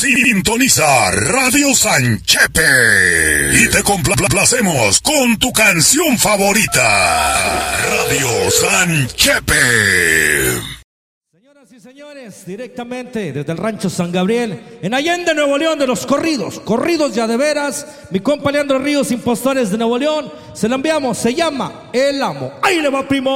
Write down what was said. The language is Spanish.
Sintoniza Radio Sanchepe y te complacemos con tu canción favorita. Radio Sanchepe. Señoras y señores, directamente desde el rancho San Gabriel, en Allende, Nuevo León, de los corridos ya de veras, mi compa Leandro Ríos, Impostores de Nuevo León, se lo enviamos, se llama El Amo. Ahí le va, primo.